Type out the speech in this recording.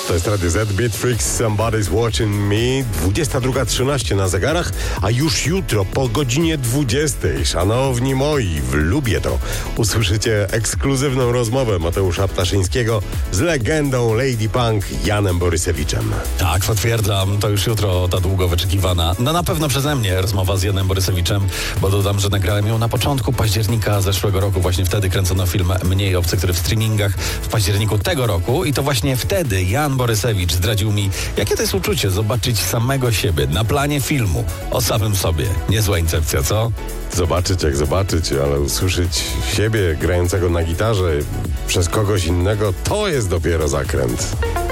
To jest Radio Z, Beat Freaks, Somebody's Watching Me. 22:13 na zegarach, a już jutro po godzinie 20. Szanowni moi, w Lubię to usłyszycie ekskluzywną rozmowę Mateusza Ptaszyńskiego z legendą Lady Punk Janem Borysewiczem. Tak, potwierdzam, to już jutro ta długo wyczekiwana, na pewno przeze mnie rozmowa z Janem Borysewiczem, bo dodam, że nagrałem ją na początku października zeszłego roku. Właśnie wtedy kręcono film Mniej obcy, który w streamingach w październiku tego roku i to właśnie wtedy Jan Borysewicz zdradził mi, jakie to jest uczucie zobaczyć samego siebie na planie filmu o samym sobie. Niezła incepcja, co? Zobaczyć jak zobaczyć, ale usłyszeć siebie grającego na gitarze przez kogoś innego, to jest dopiero zakręt.